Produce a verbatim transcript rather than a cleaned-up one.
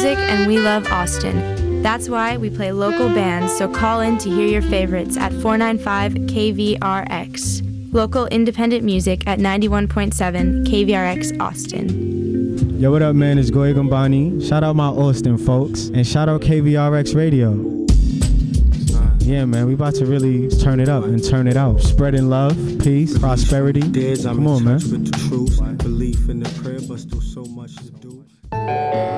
music and we love Austin. That's why we play local bands, so call in to hear your favorites at four nine five K V R X. Local independent music at ninety-one point seven K V R X Austin. Yo, what up, man? It's Goy Gambani. Shout out my Austin folks, and shout out K V R X Radio. Yeah, man, we about to really turn it up and turn it out. Spreading love, peace, prosperity. Come on, man.